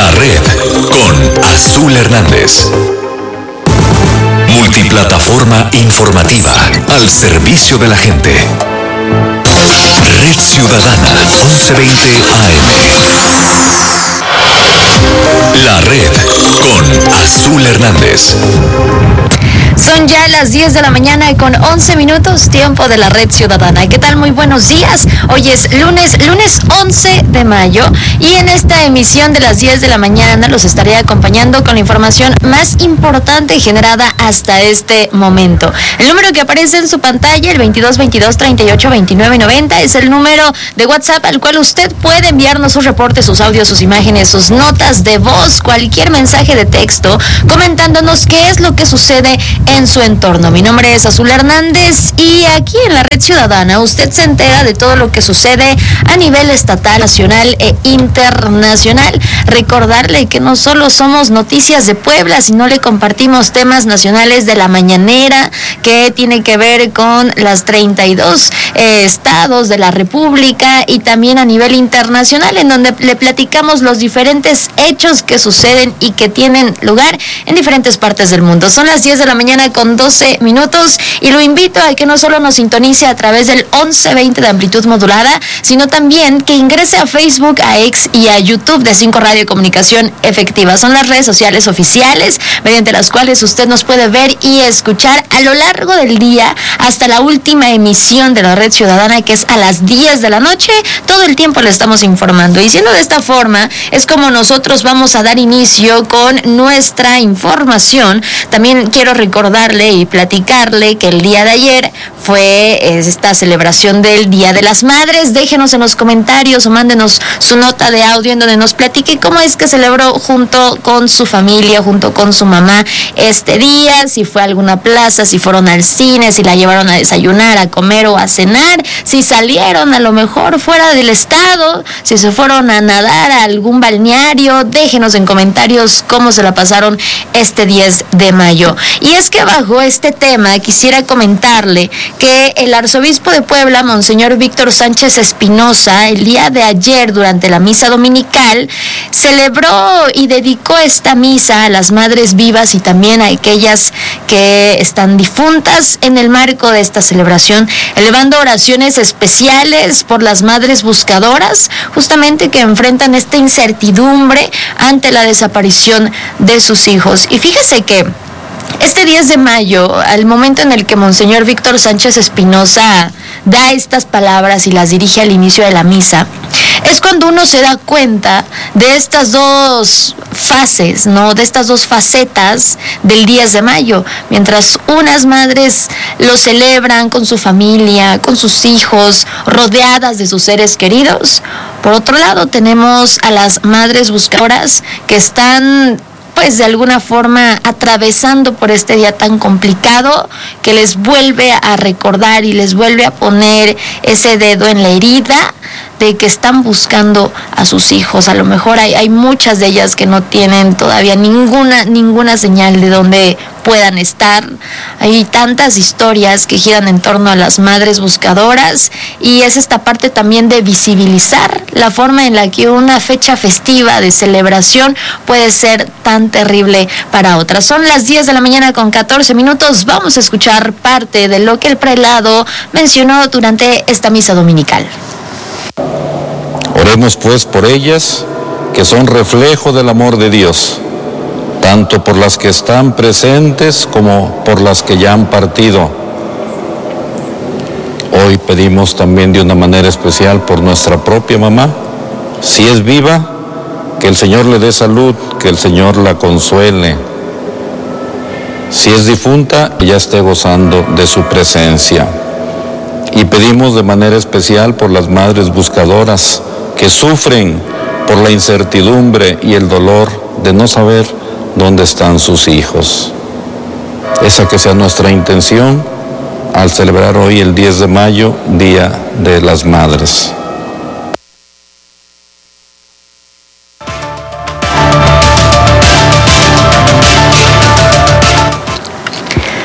La red con Azul Hernández. Multiplataforma informativa al servicio de la gente. Red Ciudadana 1120 AM. La red con Azul Hernández. Son ya las 10 de la mañana con 11 minutos, tiempo de la Red Ciudadana. ¿Qué tal? Muy buenos días. Hoy es lunes 11 de mayo y en esta emisión de las 10 de la mañana los estaré acompañando con la información más importante generada hasta este momento. El número que aparece en su pantalla, el 2222-382990, es el número de WhatsApp al cual usted puede enviarnos sus reportes, sus audios, sus imágenes, sus notas de voz, cualquier mensaje de texto, comentándonos qué es lo que sucede en su entorno. Mi nombre es Azul Hernández y aquí en la Red Ciudadana usted se entera de todo lo que sucede a nivel estatal, nacional e internacional. Recordarle que no solo somos Noticias de Puebla, sino le compartimos temas nacionales de la mañanera que tiene que ver con las 32 estados de la República y también a nivel internacional, en donde le platicamos los diferentes hechos que suceden y que tienen lugar en diferentes partes del mundo. Son las 10 de la mañana con 12 minutos y lo invito a que no solo nos sintonice a través del 1120 de amplitud modulada, sino también que ingrese a Facebook, a X y a YouTube de 5 Radio y Comunicación Efectiva. Son las redes sociales oficiales mediante las cuales usted nos puede ver y escuchar a lo largo del día hasta la última emisión de la Red Ciudadana, que es a las 10 de la noche. Todo el tiempo le estamos informando y siendo de esta forma es como nosotros vamos a dar inicio con nuestra información. También quiero recordarle y platicarle que el día de ayer fue esta celebración del Día de las Madres. Déjenos en los comentarios o mándenos su nota de audio en donde nos platique cómo es que celebró junto con su familia, junto con su mamá este día, si fue a alguna plaza, si fueron al cine, si la llevaron a desayunar, a comer o a cenar, si salieron a lo mejor fuera del estado, si se fueron a nadar a algún balneario. Déjenos en comentarios cómo se la pasaron este 10 de mayo. Y es que bajo este tema quisiera comentarle que el arzobispo de Puebla, Monseñor Víctor Sánchez Espinosa, el día de ayer durante la misa dominical, celebró y dedicó esta misa a las madres vivas y también a aquellas que están difuntas en el marco de esta celebración, elevando oraciones especiales por las madres buscadoras, justamente que enfrentan esta incertidumbre ante la desaparición de sus hijos. Y fíjese que este 10 de mayo, al momento en el que Monseñor Víctor Sánchez Espinosa da estas palabras y las dirige al inicio de la misa, es cuando uno se da cuenta de estas dos fases, ¿no? De estas dos facetas del 10 de mayo. Mientras unas madres lo celebran con su familia, con sus hijos, rodeadas de sus seres queridos, por otro lado tenemos a las madres buscadoras que están pues de alguna forma atravesando por este día tan complicado, que les vuelve a recordar y les vuelve a poner ese dedo en la herida de que están buscando a sus hijos. A lo mejor hay muchas de ellas que no tienen todavía ninguna señal de dónde puedan estar. Hay tantas historias que giran en torno a las madres buscadoras y es esta parte también de visibilizar la forma en la que una fecha festiva de celebración puede ser tan terrible para otras. Son las 10 de la mañana con 14 minutos. Vamos a escuchar parte de lo que el prelado mencionó durante esta misa dominical. Oremos pues por ellas, que son reflejo del amor de Dios, tanto por las que están presentes como por las que ya han partido. Hoy pedimos también de una manera especial por nuestra propia mamá. Si es viva, que el Señor le dé salud, que el Señor la consuele. Si es difunta, que ya esté gozando de su presencia. Y pedimos de manera especial por las madres buscadoras que sufren por la incertidumbre y el dolor de no saber dónde están sus hijos. Esa que sea nuestra intención al celebrar hoy el 10 de mayo, Día de las Madres. Son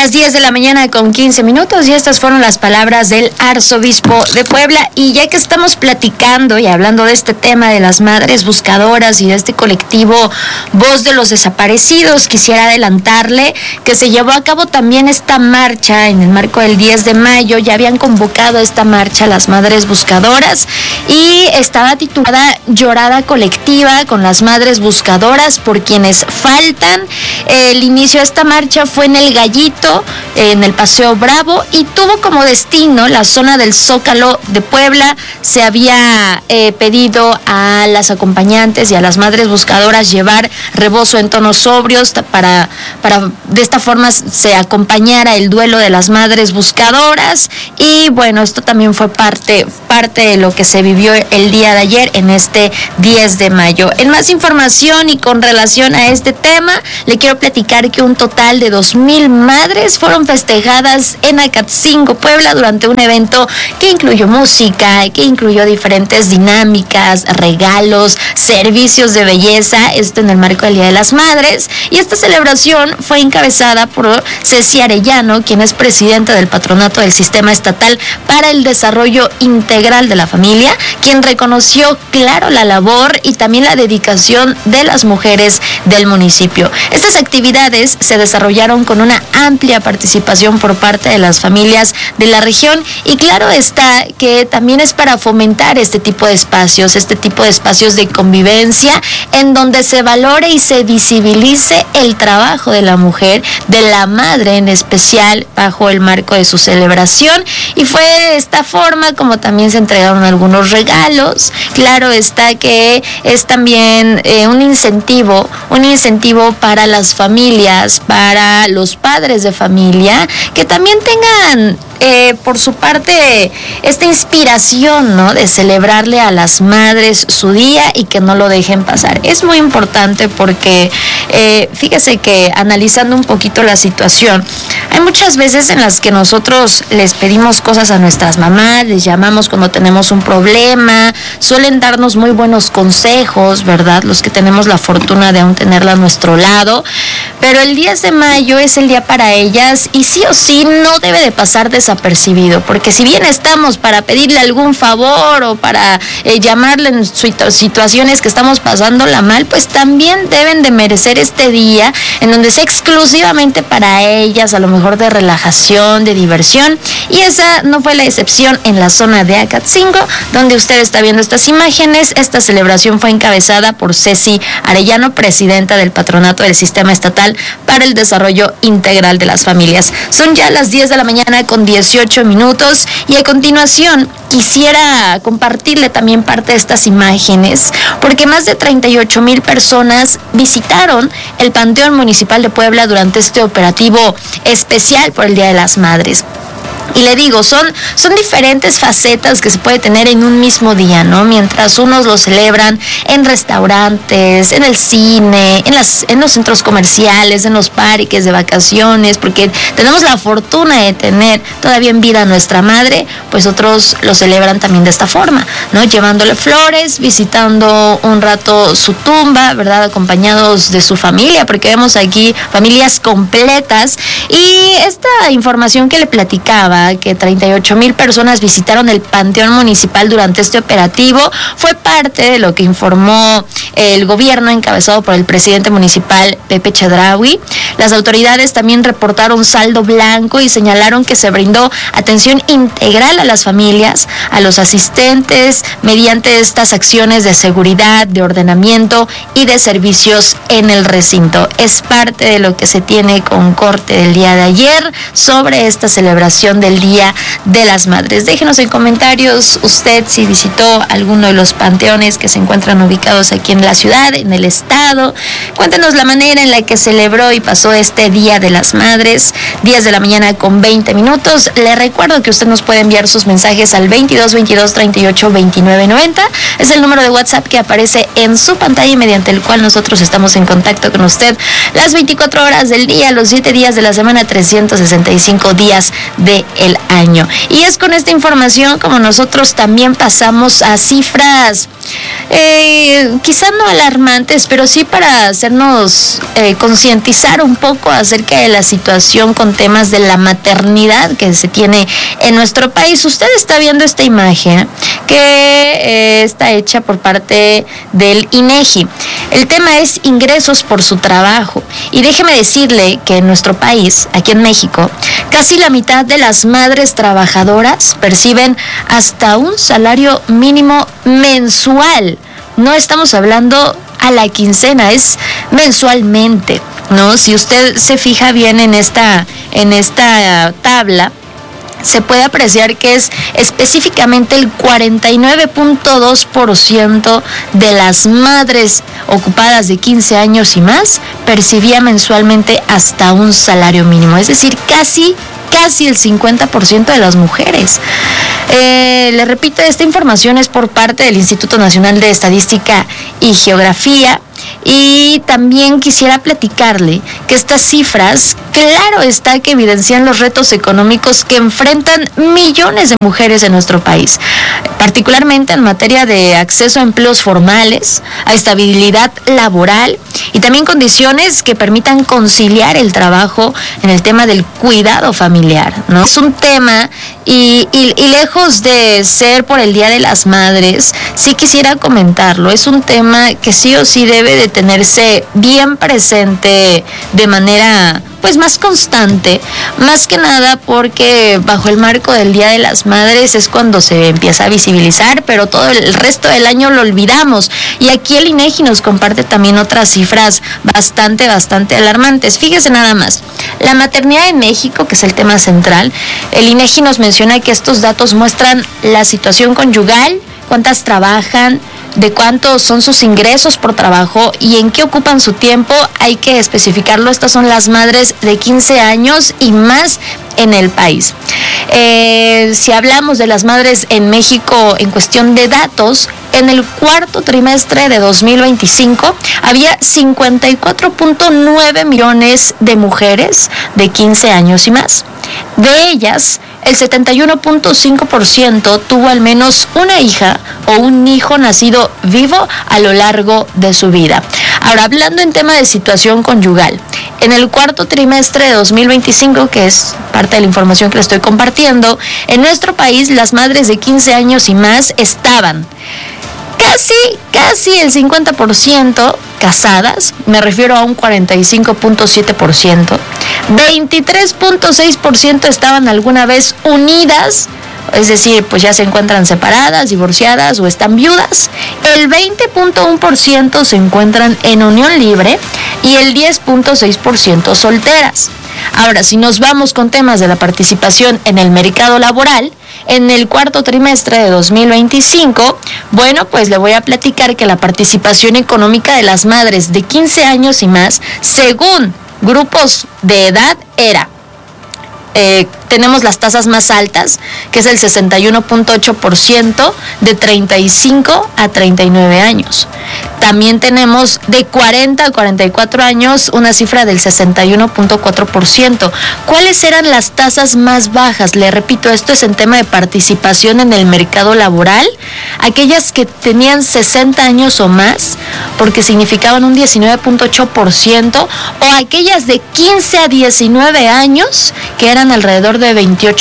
Son las 10 de la mañana con 15 minutos y estas fueron las palabras del arzobispo de Puebla. Y ya que estamos platicando y hablando de este tema de las madres buscadoras y de este colectivo Voz de los Desaparecidos, quisiera adelantarle que se llevó a cabo también esta marcha en el marco del 10 de mayo. Ya habían convocado esta marcha las madres buscadoras y estaba titulada Llorada Colectiva con las madres buscadoras por quienes faltan. El inicio de esta marcha fue en el Gallito, en el Paseo Bravo, y tuvo como destino la zona del Zócalo de Puebla. Se había pedido a las acompañantes y a las madres buscadoras llevar rebozo en tonos sobrios para de esta forma se acompañara el duelo de las madres buscadoras. Y bueno, esto también fue parte de lo que se vivió el día de ayer en este 10 de mayo. En más información y con relación a este tema, le quiero platicar que un total de 2,000 madres fueron festejadas en Acatzingo, Puebla, durante un evento que incluyó música, que incluyó diferentes dinámicas, regalos, servicios de belleza, esto en el marco del Día de las Madres. Y esta celebración fue encabezada por Ceci Arellano, quien es presidenta del Patronato del Sistema Estatal para el Desarrollo Integral de la Familia, quien reconoció, claro, la labor y también la dedicación de las mujeres del municipio. Estas actividades se desarrollaron con una amplia participación por parte de las familias de la región y claro está que también es para fomentar este tipo de espacios de convivencia en donde se valore y se visibilice el trabajo de la mujer, de la madre en especial, bajo el marco de su celebración. Y fue de esta forma como también se entregaron algunos regalos. Claro está que es también un incentivo para las familias, para los padres de familia, que también tengan por su parte esta inspiración, ¿no?, de celebrarle a las madres su día y que no lo dejen pasar. Es muy importante porque fíjese que analizando un poquito la situación, hay muchas veces en las que nosotros les pedimos cosas a nuestras mamás, les llamamos cuando tenemos un problema, suelen darnos muy buenos consejos, ¿verdad?, los que tenemos la fortuna de aún tenerla a nuestro lado, pero el 10 de mayo es el día para ellas y sí o sí no debe de pasar desapercibido, porque si bien estamos para pedirle algún favor o para llamarle en situaciones que estamos pasándola mal, pues también deben de merecer este día en donde sea exclusivamente para ellas, a lo mejor de relajación, de diversión. Y esa no fue la excepción en la zona de Acatzingo, donde usted está viendo estas imágenes. Esta celebración fue encabezada por Ceci Arellano, presidenta del Patronato del Sistema Estatal para el Desarrollo Integral de las Familias. Son ya las 10 de la mañana con 18 minutos y a continuación quisiera compartirle también parte de estas imágenes, porque más de 38,000 personas visitaron el Panteón Municipal de Puebla durante este operativo especial por el Día de las Madres. Y le digo, son diferentes facetas que se puede tener en un mismo día, ¿no? Mientras unos lo celebran en restaurantes, en el cine, en los centros comerciales, en los parques de vacaciones, porque tenemos la fortuna de tener todavía en vida a nuestra madre, pues otros lo celebran también de esta forma, ¿no? Llevándole flores, visitando un rato su tumba, ¿verdad?, acompañados de su familia, porque vemos aquí familias completas. Y esta información que le platicaba, que 38,000 personas visitaron el Panteón Municipal durante este operativo, fue parte de lo que informó el gobierno encabezado por el presidente municipal Pepe Chedraui. Las autoridades también reportaron saldo blanco y señalaron que se brindó atención integral a las familias, a los asistentes, mediante estas acciones de seguridad, de ordenamiento y de servicios en el recinto. Es parte de lo que se tiene con corte del día de ayer sobre esta celebración del Día de las Madres. Déjenos en comentarios usted si visitó alguno de los panteones que se encuentran ubicados aquí en la ciudad, en el estado. Cuéntenos la manera en la que celebró y pasó este Día de las Madres. 10 de la mañana con 20 minutos. Le recuerdo que usted nos puede enviar sus mensajes al 22 22 38 29 90. Es el número de WhatsApp que aparece en su pantalla y mediante el cual nosotros estamos en contacto con usted las 24 horas del día, los 7 días de la semana, 365 días de el año. Y es con esta información como nosotros también pasamos a cifras quizás no alarmantes, pero sí para hacernos concientizar un poco acerca de la situación con temas de la maternidad que se tiene en nuestro país. Usted está viendo esta imagen que está hecha por parte del INEGI. El tema es ingresos por su trabajo. Y déjeme decirle que en nuestro país, aquí en México, casi la mitad de las madres trabajadoras perciben hasta un salario mínimo mensual. No estamos hablando a la quincena, es mensualmente, ¿no? Si usted se fija bien en esta tabla, se puede apreciar que es específicamente el 49.2% de las madres ocupadas de 15 años y más percibía mensualmente hasta un salario mínimo, es decir, casi el 50% de las mujeres. Le repito, esta información es por parte del Instituto Nacional de Estadística y Geografía. Y también quisiera platicarle que estas cifras, claro está que evidencian los retos económicos que enfrentan millones de mujeres en nuestro país, particularmente en materia de acceso a empleos formales, a estabilidad laboral y también condiciones que permitan conciliar el trabajo en el tema del cuidado familiar, ¿no? Es un tema y lejos de ser por el Día de las Madres, sí quisiera comentarlo, es un tema que sí o sí debe de tenerse bien presente de manera pues más constante, más que nada porque bajo el marco del Día de las Madres es cuando se empieza a visibilizar, pero todo el resto del año lo olvidamos. Y aquí el INEGI nos comparte también otras cifras bastante alarmantes. Fíjese nada más, la maternidad en México, que es el tema central, el INEGI nos menciona que estos datos muestran la situación conyugal, cuántas trabajan, de cuántos son sus ingresos por trabajo y en qué ocupan su tiempo. Hay que especificarlo, estas son las madres de 15 años y más en el país. Si hablamos de las madres en México en cuestión de datos, en el cuarto trimestre de 2025 había 54.9 millones de mujeres de 15 años y más. De ellas, el 71.5% tuvo al menos una hija o un hijo nacido vivo a lo largo de su vida. Ahora, hablando en tema de situación conyugal, en el cuarto trimestre de 2025, que es parte de la información que le estoy compartiendo, en nuestro país las madres de 15 años y más estaban casi el 50% casadas, me refiero a un 45.7%, 23.6% estaban alguna vez unidas, es decir, pues ya se encuentran separadas, divorciadas o están viudas, el 20.1% se encuentran en unión libre y el 10.6% solteras. Ahora, si nos vamos con temas de la participación en el mercado laboral, en el cuarto trimestre de 2025, bueno, pues le voy a platicar que la participación económica de las madres de 15 años y más, según grupos de edad, era tenemos las tasas más altas, que es el 61.8% de 35 a 39 años. También tenemos de 40 a 44 años una cifra del 61.4%. ¿Cuáles eran las tasas más bajas? Le repito, esto es en tema de participación en el mercado laboral. Aquellas que tenían 60 años o más, porque significaban un 19.8%, o aquellas de 15 a 19 años, que eran alrededor de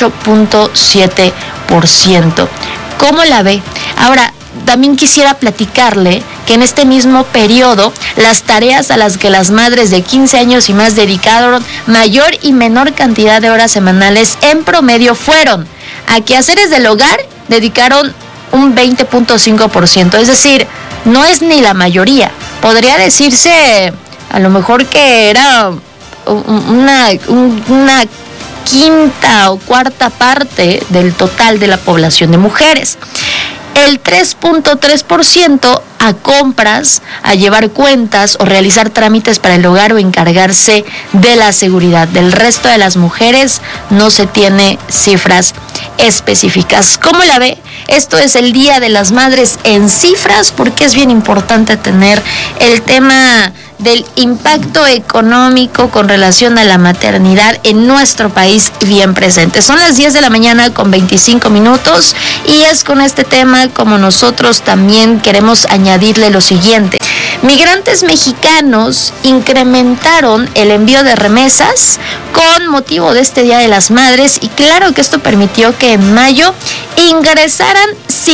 28.7%. ¿Cómo la ve? Ahora, también quisiera platicarle que en este mismo periodo, las tareas a las que las madres de 15 años y más dedicaron mayor y menor cantidad de horas semanales en promedio fueron a quehaceres del hogar, dedicaron un 20.5%, es decir, no es ni la mayoría. Podría decirse a lo mejor que era una quinta o cuarta parte del total de la población de mujeres. El 3.3% a compras, a llevar cuentas o realizar trámites para el hogar o encargarse de la seguridad. Del resto de las mujeres no se tiene cifras específicas. ¿Cómo la ve? Esto es el Día de las Madres en cifras, porque es bien importante tener el tema del impacto económico con relación a la maternidad en nuestro país bien presente. Son las 10 de la mañana con 25 minutos y es con este tema como nosotros también queremos añadirle lo siguiente. Migrantes mexicanos incrementaron el envío de remesas con motivo de este Día de las Madres y claro que esto permitió que en mayo ingresaran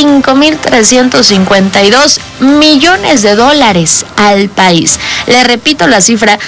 5.352 millones de dólares al país. Le repito la cifra,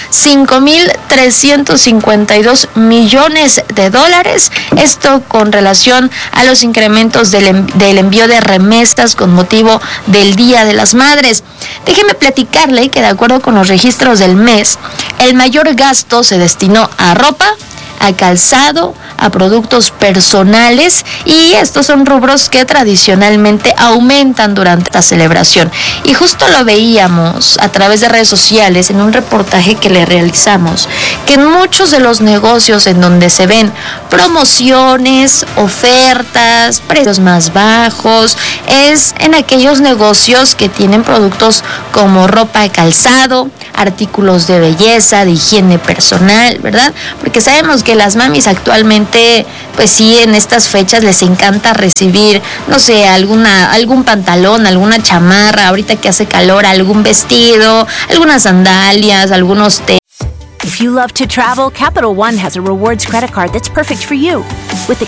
5.352 millones de dólares. Esto con relación a los incrementos del envío de remesas con motivo del Día de las Madres. Déjeme platicarle que de acuerdo con los registros del mes, el mayor gasto se destinó a ropa, a calzado, a productos personales y estos son rubros que tradicionalmente aumentan durante esta celebración. Y justo lo veíamos a través de redes sociales en un reportaje que le realizamos, que en muchos de los negocios en donde se ven promociones, ofertas, precios más bajos, es en aquellos negocios que tienen productos como ropa de calzado, artículos de belleza, de higiene personal, ¿verdad? Porque sabemos que las mamis actualmente, pues sí, en estas fechas les encanta recibir, no sé, algún pantalón, alguna chamarra, ahorita que hace calor, algún vestido, algunas sandalias, algunos tenis. If you love to travel, Capital One has a rewards credit card that's perfect for you. With the